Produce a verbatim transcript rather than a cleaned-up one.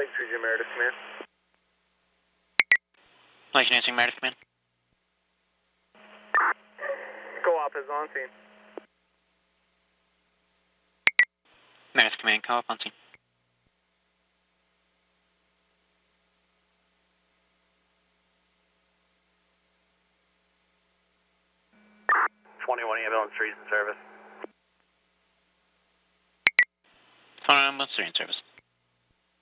Lake three zero Meredith Command. Lake Nancy Meredith Command. Co-op is on scene. Meredith Command, co-op on scene. twenty-one ambulance three is in service. twenty-one ambulance three in service.